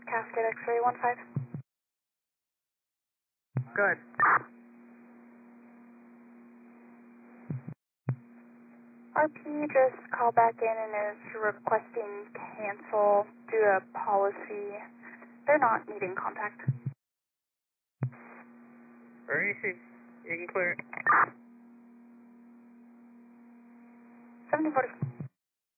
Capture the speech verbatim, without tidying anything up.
Cascade X-ray one five. Good. R P just called back in and is requesting cancel due to policy. They're not needing contact. Very easy. You can clear it. seventeen forty.